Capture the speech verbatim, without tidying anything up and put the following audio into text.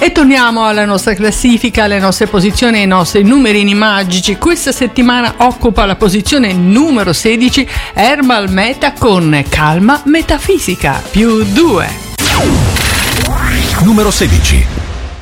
E torniamo alla nostra classifica, alle nostre posizioni, ai nostri numerini magici. Questa settimana occupa la posizione numero sedici Herbal Meta con Calma Metafisica più due. Numero sedici.